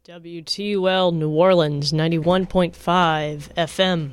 WTUL New Orleans 91.5 FM.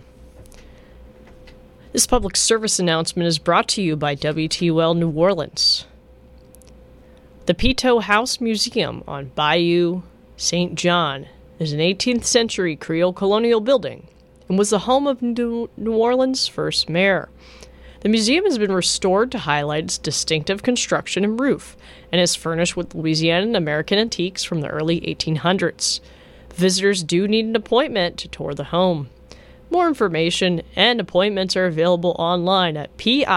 This public service announcement is brought to you by WTUL New Orleans. The Peto House Museum on Bayou St. John is an 18th century Creole colonial building and was the home of New Orleans' first mayor. The museum has been restored to highlight its distinctive construction and roof, and is furnished with Louisiana and American antiques from the early 1800s. Visitors do need an appointment to tour the home. More information and appointments are available online at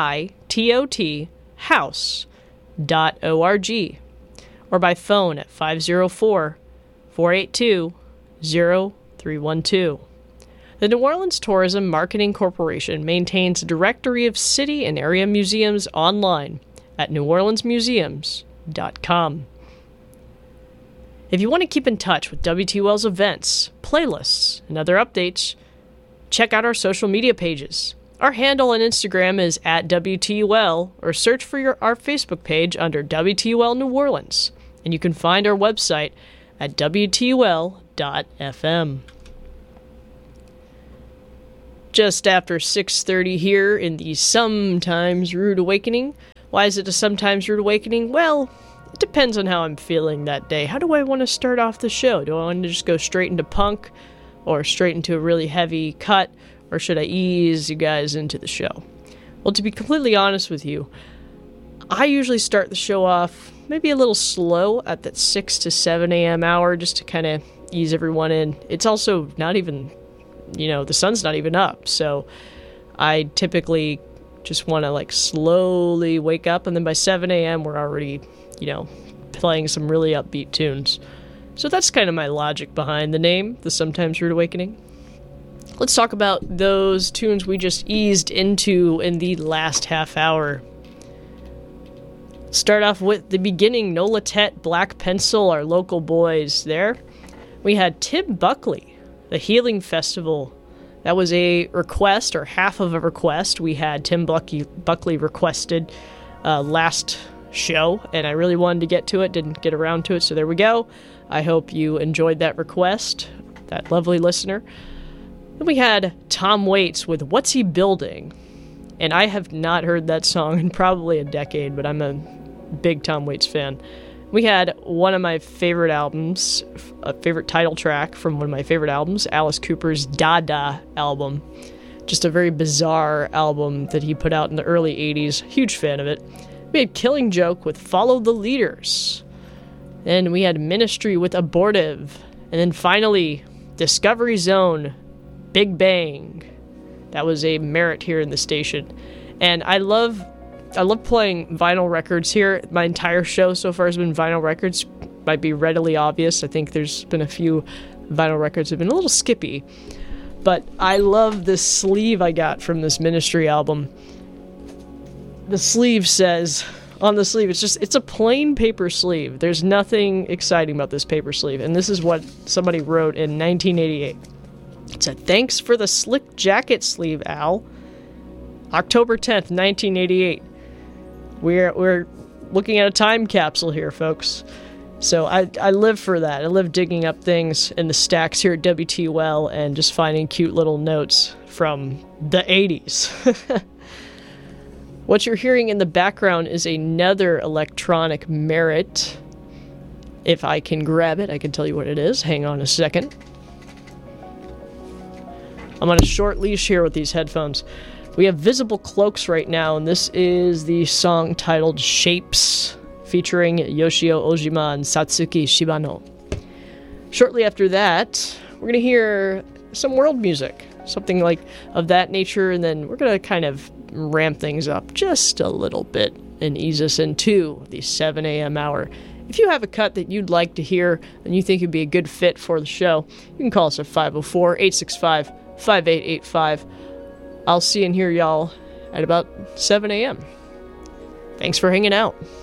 pitothouse.org or by phone at 504-482-0312. The New Orleans Tourism Marketing Corporation maintains a directory of city and area museums online at neworleansmuseums.com. If you want to keep in touch with WTUL's events, playlists, and other updates, check out our social media pages. Our handle on Instagram is @WTUL, or search for our Facebook page under WTUL New Orleans, and you can find our website at WTUL.fm. Just after 6:30 here in the Sometimes Rude Awakening. Why is it a Sometimes Rude Awakening? Well, it depends on how I'm feeling that day. How do I want to start off the show? Do I want to just go straight into punk, or straight into a really heavy cut, or should I ease you guys into the show? Well, to be completely honest with you, I usually start the show off maybe a little slow at that 6 to 7 a.m. hour, just to kind of ease everyone in. It's also not even, the sun's not even up, so I typically just want to slowly wake up, and then by 7 a.m. we're already, playing some really upbeat tunes. So that's kind of my logic behind the name, the Sometimes Rude Awakening. Let's talk about those tunes we just eased into in the last half hour. Start off with the beginning, Nola Tet, Black Pencil, our local boys there. We had Tim Buckley, the Healing Festival. That was a request, or half of a request. We had Tim Buckley requested last show, and I really wanted to get to it, didn't get around to it, so there we go. I hope you enjoyed that request, that lovely listener. Then we had Tom Waits with What's He Building? And I have not heard that song in probably a decade, but I'm a big Tom Waits fan. We had one of my favorite albums, a favorite title track from one of my favorite albums, Alice Cooper's Dada album. Just a very bizarre album that he put out in the early 80s. Huge fan of it. We had Killing Joke with Follow the Leaders. Then we had Ministry with Abortive. And then finally, Discovery Zone, Big Bang. That was a merit here in the station. And I love playing vinyl records here. My entire show so far has been vinyl records. Might be readily obvious. I think there's been a few vinyl records that have been a little skippy. But I love this sleeve I got from this Ministry album. The sleeve says, on the sleeve, it's a plain paper sleeve. There's nothing exciting about this paper sleeve. And this is what somebody wrote in 1988. It said, "Thanks for the slick jacket sleeve, Al. October 10th, 1988. We're looking at a time capsule here, folks. So I live for that. I live digging up things in the stacks here at WTUL and just finding cute little notes from the 80s. What you're hearing in the background is another electronic merit. If I can grab it, I can tell you what it is. Hang on a second. I'm on a short leash here with these headphones. We have Visible Cloaks right now, and this is the song titled Shapes, featuring Yoshio Ojima and Satsuki Shibano. Shortly after that, we're going to hear some world music, something like of that nature, and then we're going to kind of ramp things up just a little bit and ease us into the 7 a.m. hour. If you have a cut that you'd like to hear and you think would be a good fit for the show, you can call us at 504-865-5885. I'll see and hear y'all at about 7 a.m. Thanks for hanging out.